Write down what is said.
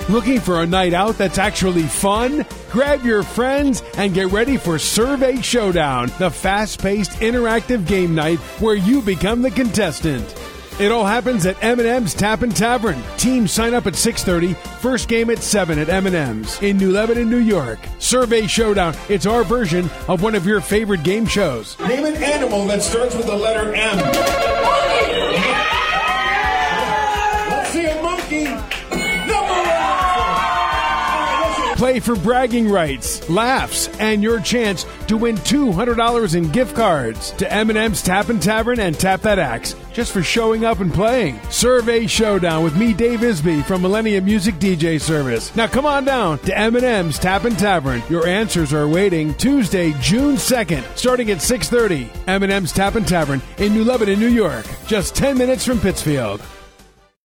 Looking for a night out that's actually fun? Grab your friends and get ready for Survey Showdown, the fast-paced interactive game night where you become the contestant. It all happens at M&M's Tappin' Tavern. Teams sign up at 6:30. First game at 7 at M&M's in New Lebanon, New York. Survey Showdown. It's our version of one of your favorite game shows. Name an animal that starts with the letter M. Let's see a monkey. Play for bragging rights, laughs, and your chance to win $200 in gift cards to M&M's Tappin' Tavern and Tap That Axe just for showing up and playing. Survey Showdown with me, Dave Isby from Millennium Music DJ Service. Now come on down to M&M's Tappin' Tavern. Your answers are waiting Tuesday, June 2nd, starting at 6:30. M&M's Tappin' Tavern in New Lebanon, New York. Just 10 minutes from Pittsfield.